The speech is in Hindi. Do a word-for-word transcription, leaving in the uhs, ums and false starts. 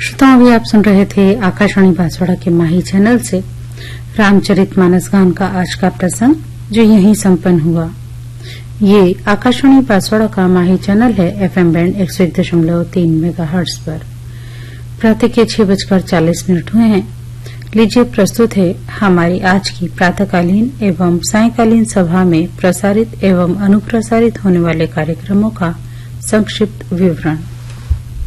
श्रोताओं, अभी आप सुन रहे थे आकाशवाणी बांसवाड़ा के माही चैनल से रामचरितमानस गान का आज का प्रसंग, जो यहीं संपन्न हुआ। ये आकाशवाणी बांसवाड़ा का माही चैनल है, एफएम बैंड एक सौ एक दशमलव तीन मेगाहर्ट्ज पर। प्रातः के छह बजकर चालीस मिनट हुए हैं। लीजिए, प्रस्तुत है हमारी आज की प्रातःकालीन एवं सायंकालीन सभा में प्रसारित एवं अनुप्रसारित होने वाले कार्यक्रमों का संक्षिप्त विवरण।